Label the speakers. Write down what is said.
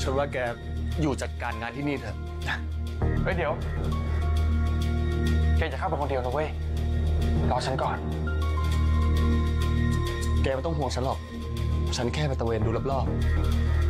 Speaker 1: ฉันว่าแกอยู่จัดการงานที่นี่เถอะ
Speaker 2: เฮ้ยเดี๋ยวแกจะเข้าไปคนเดียวนะเว้ยรอฉันก่อน
Speaker 1: แกไม่ต้องห่วงฉันหรอก ฉันแค่ไปตระเวนดูรอบ